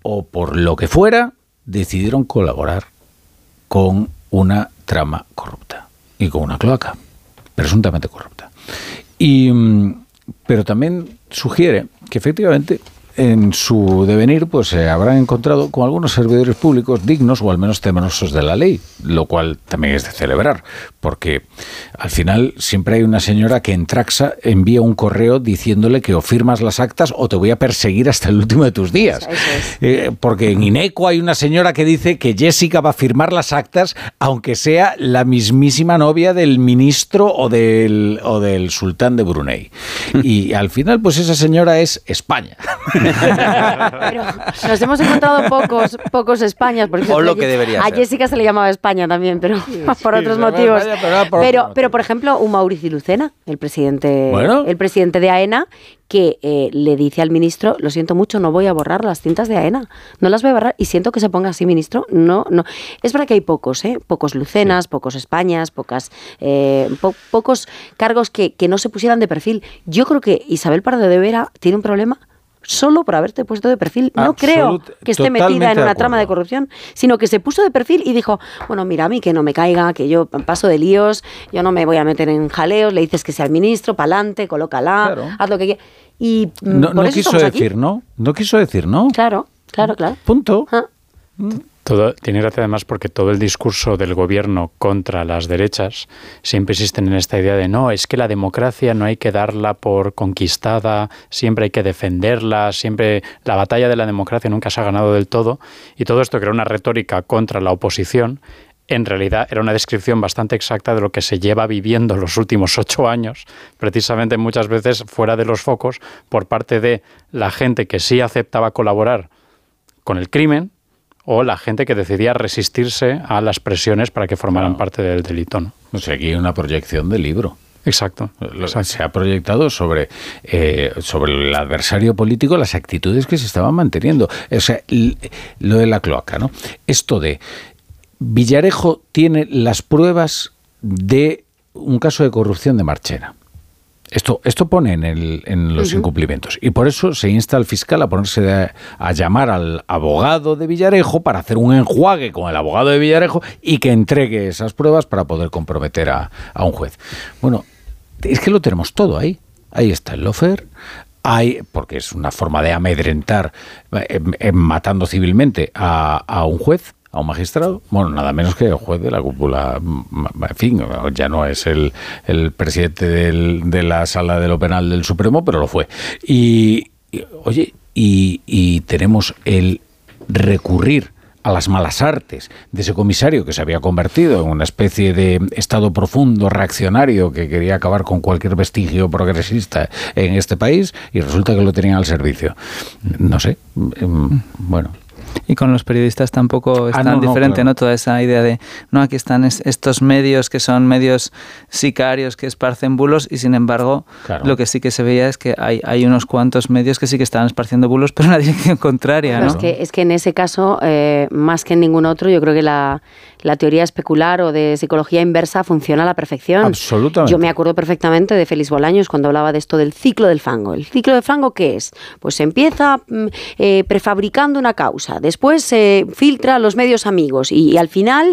o por lo que fuera, decidieron colaborar con una trama corrupta y con una cloaca presuntamente corrupta. Pero también sugiere que efectivamente en su devenir pues se habrán encontrado con algunos servidores públicos dignos o al menos temerosos de la ley, lo cual también es de celebrar, porque al final siempre hay una señora que en Traxa envía un correo diciéndole que o firmas las actas o te voy a perseguir hasta el último de tus días. Porque en Ineco hay una señora que dice que Jessica va a firmar las actas aunque sea la mismísima novia del ministro o del sultán de Brunei. Y al final pues esa señora es España. Pero nos hemos encontrado pocos Españas, porque o lo que debería a ser. Jessica se le llamaba España también, pero por otros motivos. Pero por ejemplo, un Mauricio Lucena, el presidente de AENA, que le dice al ministro: lo siento mucho, no voy a borrar las cintas de AENA, no las voy a borrar y siento que se ponga así, ministro. No. Es verdad que hay pocos Lucenas, pocos Españas, pocos cargos que no se pusieran de perfil. Yo creo que Isabel Pardo de Vera tiene un problema solo por haberte puesto de perfil. No creo que esté metida en una trama de corrupción, sino que se puso de perfil y dijo: bueno, mira, a mí que no me caiga, que yo paso de líos, yo no me voy a meter en jaleos, le dices que sea el ministro, pa'lante, colócala, claro, haz lo que quieras. Y no quiso decir no. No quiso decir no. Claro. Punto. Tiene gracia además porque todo el discurso del gobierno contra las derechas siempre insisten en esta idea de no, es que la democracia no hay que darla por conquistada, siempre hay que defenderla, siempre la batalla de la democracia nunca se ha ganado del todo, y todo esto que era una retórica contra la oposición, en realidad era una descripción bastante exacta de lo que se lleva viviendo los últimos 8 años, precisamente muchas veces fuera de los focos, por parte de la gente que sí aceptaba colaborar con el crimen, o la gente que decidía resistirse a las presiones para que formaran parte del delito, ¿no? O sea, aquí hay una proyección del libro. Exacto. Se ha proyectado sobre el adversario político las actitudes que se estaban manteniendo. O sea, lo de la cloaca, ¿no? Esto de Villarejo tiene las pruebas de un caso de corrupción de Marchena. Esto pone en los incumplimientos, y por eso se insta al fiscal a ponerse a llamar al abogado de Villarejo para hacer un enjuague con el abogado de Villarejo y que entregue esas pruebas para poder comprometer a un juez. Bueno, es que lo tenemos todo ahí. Ahí está el lawfare, porque es una forma de amedrentar matando civilmente a un juez, a un magistrado, bueno, nada menos que el juez de la cúpula, en fin, ya no es el presidente de la Sala de lo Penal del Supremo, pero lo fue. Y tenemos el recurrir a las malas artes de ese comisario que se había convertido en una especie de estado profundo reaccionario que quería acabar con cualquier vestigio progresista en este país, y resulta que lo tenían al servicio. No sé, bueno. Y con los periodistas tampoco es tan diferente, claro. ¿No? Toda esa idea de, no, aquí están estos medios que son medios sicarios que esparcen bulos, y sin embargo, claro, lo que sí que se veía es que hay unos cuantos medios que sí que estaban esparciendo bulos, pero en la dirección contraria, ¿no? Es que en ese caso, más que en ningún otro, yo creo que la teoría especular o de psicología inversa funciona a la perfección. Absolutamente. Yo me acuerdo perfectamente de Félix Bolaños cuando hablaba de esto del ciclo del fango. ¿El ciclo del fango qué es? Pues se empieza prefabricando una causa, después se filtra a los medios amigos y al final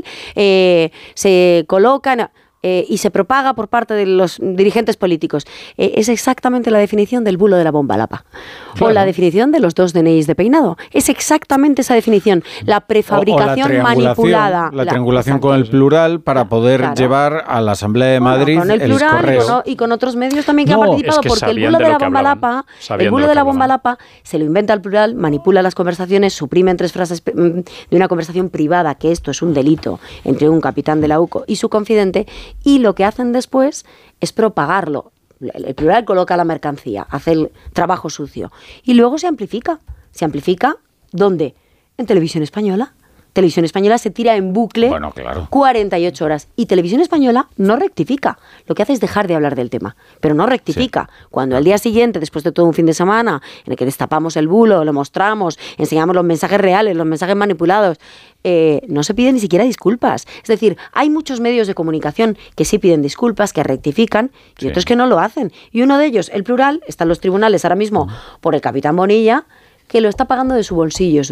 se colocan y se propaga por parte de los dirigentes políticos. Es exactamente la definición del bulo de la bomba lapa. Claro. O la definición de los 2 DNIs de peinado. Es exactamente esa definición. La prefabricación manipulada. La triangulación con el plural para poder llevar a la Asamblea de Madrid con el plural correo. Y con otros medios también que han participado, porque el bulo de la bomba lapa, se lo inventa el plural, manipula las conversaciones, suprime 3 frases de una conversación privada, que esto es un delito entre un capitán de la UCO y su confidente, y lo que hacen después es propagarlo. El plural coloca la mercancía, hace el trabajo sucio. Y luego se amplifica. ¿Se amplifica dónde? En Televisión Española. Televisión Española se tira en bucle 48 horas. Y Televisión Española no rectifica. Lo que hace es dejar de hablar del tema, pero no rectifica. Sí. Cuando al día siguiente, después de todo un fin de semana, en el que destapamos el bulo, lo mostramos, enseñamos los mensajes reales, los mensajes manipulados, no se piden ni siquiera disculpas. Es decir, hay muchos medios de comunicación que sí piden disculpas, que rectifican, y otros que no lo hacen. Y uno de ellos, El Plural, está en los tribunales ahora mismo por el capitán Bonilla, que lo está pagando de su bolsillo.